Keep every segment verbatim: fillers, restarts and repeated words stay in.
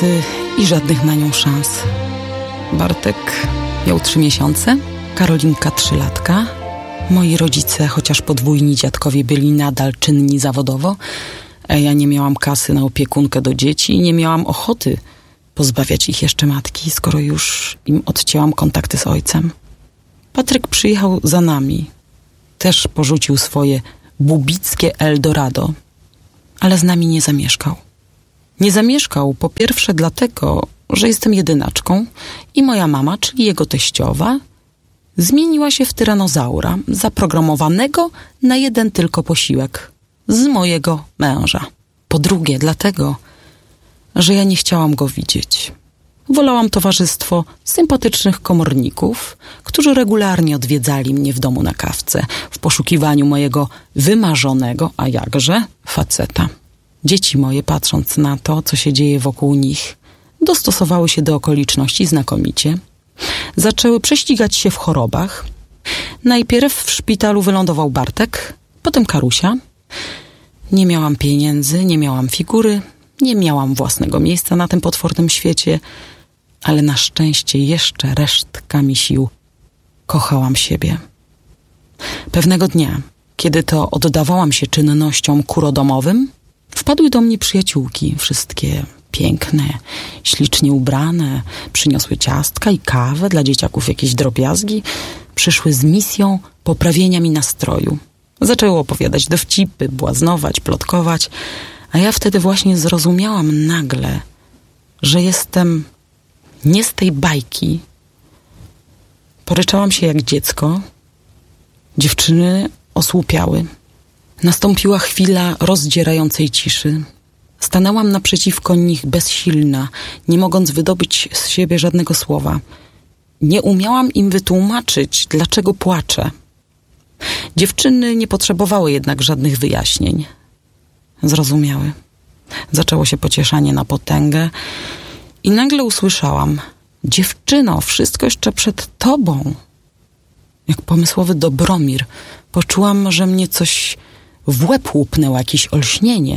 pracy i żadnych na nią szans. Bartek miał trzy miesiące, Karolinka trzy latka. Moi rodzice, chociaż podwójni dziadkowie, byli nadal czynni zawodowo, a ja nie miałam kasy na opiekunkę do dzieci i nie miałam ochoty pozbawiać ich jeszcze matki, skoro już im odcięłam kontakty z ojcem. Patryk przyjechał za nami. Też porzucił swoje bubickie Eldorado, ale z nami nie zamieszkał. Nie zamieszkał po pierwsze dlatego, że jestem jedynaczką i moja mama, czyli jego teściowa, zmieniła się w tyranozaura zaprogramowanego na jeden tylko posiłek z mojego męża. Po drugie dlatego, że ja nie chciałam go widzieć. Wolałam towarzystwo sympatycznych komorników, którzy regularnie odwiedzali mnie w domu na kawce w poszukiwaniu mojego wymarzonego, a jakże, faceta. Dzieci moje, patrząc na to, co się dzieje wokół nich, dostosowały się do okoliczności znakomicie. Zaczęły prześcigać się w chorobach. Najpierw w szpitalu wylądował Bartek, potem Karusia. Nie miałam pieniędzy, nie miałam figury, nie miałam własnego miejsca na tym potwornym świecie, ale na szczęście jeszcze resztkami sił kochałam siebie. Pewnego dnia, kiedy to oddawałam się czynnościom kurodomowym, wpadły do mnie przyjaciółki, wszystkie piękne, ślicznie ubrane, przyniosły ciastka i kawę, dla dzieciaków jakieś drobiazgi, przyszły z misją poprawienia mi nastroju. Zaczęły opowiadać dowcipy, błaznować, plotkować, a ja wtedy właśnie zrozumiałam nagle, że jestem nie z tej bajki. Poryczałam się jak dziecko. Dziewczyny osłupiały. Nastąpiła chwila rozdzierającej ciszy. Stanęłam naprzeciwko nich bezsilna, nie mogąc wydobyć z siebie żadnego słowa. Nie umiałam im wytłumaczyć, dlaczego płaczę. Dziewczyny nie potrzebowały jednak żadnych wyjaśnień. Zrozumiały. Zaczęło się pocieszanie na potęgę i nagle usłyszałam: dziewczyno, wszystko jeszcze przed tobą. Jak pomysłowy Dobromir poczułam, że mnie coś w łeb łupnęło, jakieś olśnienie.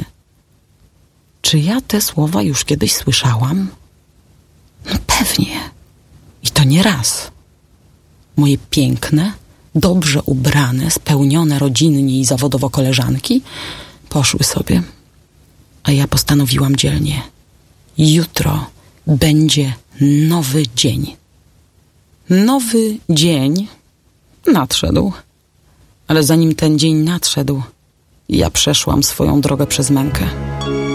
Czy ja te słowa już kiedyś słyszałam? No pewnie. I to nie raz. Moje piękne, dobrze ubrane, spełnione rodzinnie i zawodowo koleżanki poszły sobie, a ja postanowiłam dzielnie: jutro będzie nowy dzień. Nowy dzień nadszedł, ale zanim ten dzień nadszedł, ja przeszłam swoją drogę przez mękę.